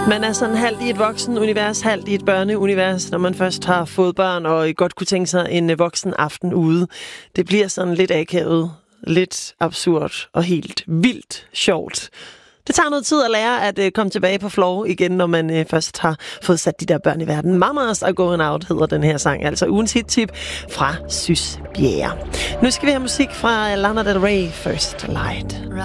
Man er sådan halvt i et voksenunivers, halvt i et børneunivers, når man først har fået børn og godt kunne tænke sig en voksen aften ude. Det bliver sådan lidt akavet, lidt absurd og helt vildt sjovt. Det tager noget tid at lære at komme tilbage på flow igen, når man først har fået sat de der børn i verden. Mamas are going out hedder den her sang, altså ugens hit-tip fra Sys Bjerre. Nu skal vi have musik fra Lana Del Rey, First Light.